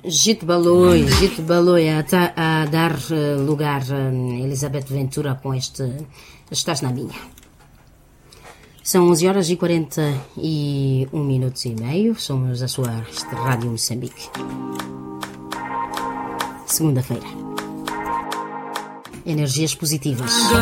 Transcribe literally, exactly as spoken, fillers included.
Gito Baloi, Gito Baloi a, a dar lugar a Elizabeth Ventura com este Estás na Minha. São onze horas e quarenta e um minutos e meio. Somos a sua Rádio Moçambique. Segunda-feira. Energias positivas.